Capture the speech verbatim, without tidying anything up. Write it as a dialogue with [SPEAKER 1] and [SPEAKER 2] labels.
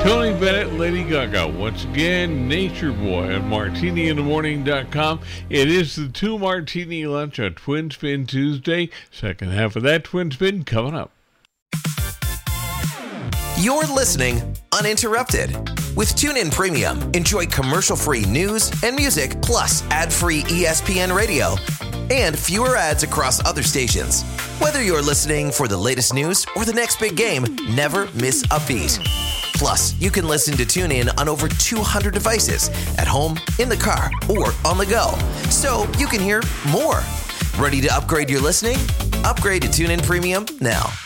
[SPEAKER 1] Tony Bennett, Lady Gaga. Once again, Nature Boy on martini in the morning dot com. It is the two Martini Lunch on Twin Spin Tuesday. Second half of that Twin Spin coming up.
[SPEAKER 2] You're listening uninterrupted. With TuneIn Premium, enjoy commercial-free news and music, plus ad-free E S P N radio and fewer ads across other stations. Whether you're listening for the latest news or the next big game, never miss a beat. Plus, you can listen to TuneIn on over two hundred devices at home, in the car, or on the go. So you can hear more. Ready to upgrade your listening? Upgrade to TuneIn Premium now.